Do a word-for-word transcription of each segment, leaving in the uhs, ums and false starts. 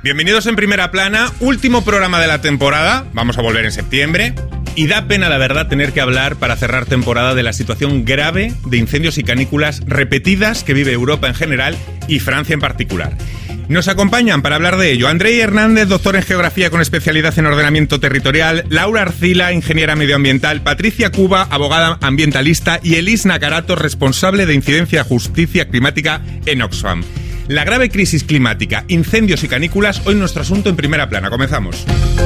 Bienvenidos en Primera Plana, último programa de la temporada, vamos a volver en septiembre, y da pena la verdad tener que hablar para cerrar temporada de la situación grave de incendios y canículas repetidas que vive Europa en general y Francia en particular. Nos acompañan para hablar de ello Andrei Hernández, doctor en Geografía con especialidad en ordenamiento territorial, Laura Arcila, ingeniera medioambiental, Patricia Cuba, abogada ambientalista, y Elis Nakarato, responsable de incidencia justicia climática en Oxfam. La grave crisis climática, incendios y canículas, hoy nuestro asunto en Primera Plana. Comenzamos.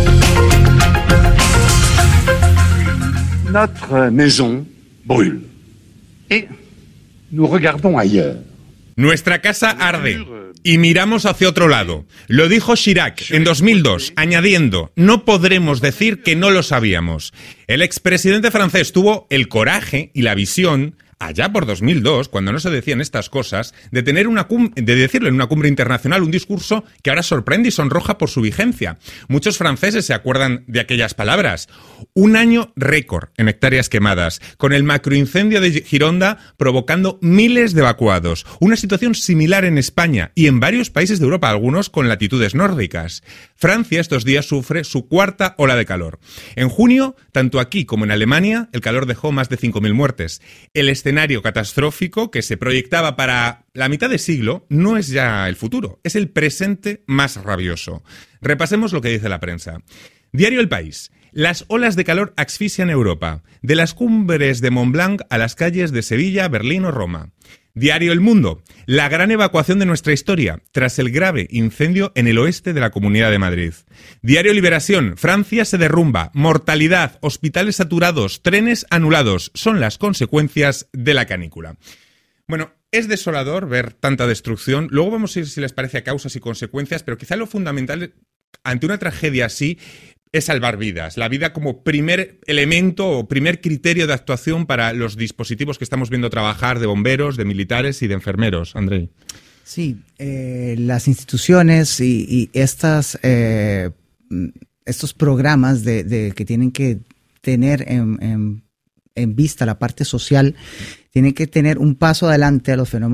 Notre maison brûle et nous regardons ailleurs. Nuestra casa arde y miramos hacia otro lado. Lo dijo Chirac en dos mil dos, añadiendo: no podremos decir que no lo sabíamos. El expresidente francés tuvo el coraje y la visión, allá por dos mil dos, cuando no se decían estas cosas, de tener una cum- de decirlo en una cumbre internacional, un discurso que ahora sorprende y sonroja por su vigencia. Muchos franceses se acuerdan de aquellas palabras. Un año récord en hectáreas quemadas, con el macroincendio de Gironda provocando miles de evacuados. Una situación similar en España y en varios países de Europa, algunos con latitudes nórdicas. Francia estos días sufre su cuarta ola de calor. En junio, tanto aquí como en Alemania, el calor dejó más de cinco mil muertes. El escenario catastrófico que se proyectaba para la mitad de siglo no es ya el futuro, es el presente más rabioso. Repasemos lo que dice la prensa. Diario El País. Las olas de calor asfixian Europa, de las cumbres de Mont Blanc a las calles de Sevilla, Berlín o Roma. Diario El Mundo. La gran evacuación de nuestra historia, tras el grave incendio en el oeste de la Comunidad de Madrid. Diario Liberación. Francia se derrumba, mortalidad, hospitales saturados, trenes anulados, son las consecuencias de la canícula. Bueno, es desolador ver tanta destrucción. Luego vamos a ir, si les parece, a causas y consecuencias, pero quizá lo fundamental ante una tragedia así es salvar vidas. La vida como primer elemento o primer criterio de actuación para los dispositivos que estamos viendo trabajar de bomberos, de militares y de enfermeros. Andrei. Sí, eh, las instituciones y, y estas, eh, estos programas de, de que tienen que tener en, en, en vista la parte social, tienen que tener un paso adelante a los fenómenos